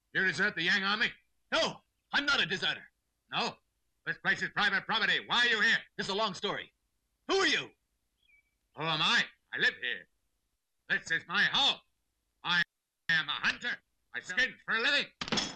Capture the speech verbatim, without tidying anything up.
You desert the Yang army? No, I'm not a deserter. No? This place is private property. Why are you here? This is a long story. Who are you? Who am I? I live here. This is my home. I am a hunter. I skin for a living.